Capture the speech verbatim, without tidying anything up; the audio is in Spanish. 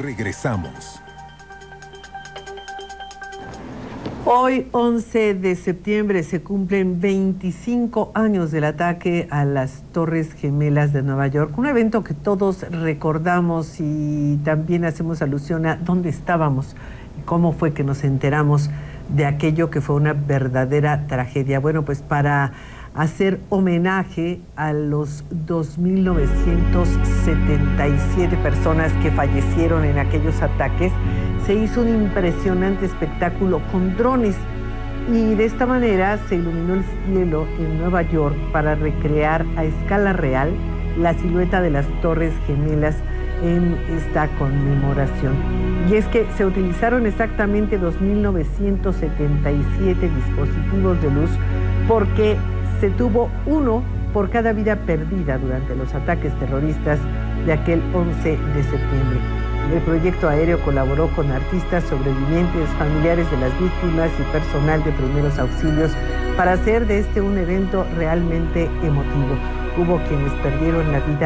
Regresamos. Hoy, once de septiembre, se cumplen veinticinco años del ataque a las Torres Gemelas de Nueva York, un evento que todos recordamos y también hacemos alusión a dónde estábamos y cómo fue que nos enteramos de aquello que fue una verdadera tragedia. Bueno, pues para hacer homenaje a los dos mil novecientos setenta y siete personas que fallecieron en aquellos ataques, se hizo un impresionante espectáculo con drones y de esta manera se iluminó el cielo en Nueva York para recrear a escala real la silueta de las Torres Gemelas en esta conmemoración. Y es que se utilizaron exactamente dos mil novecientos setenta y siete dispositivos de luz porque se tuvo uno por cada vida perdida durante los ataques terroristas de aquel once de septiembre. El proyecto aéreo colaboró con artistas, sobrevivientes, familiares de las víctimas y personal de primeros auxilios para hacer de este un evento realmente emotivo. Hubo quienes perdieron la vida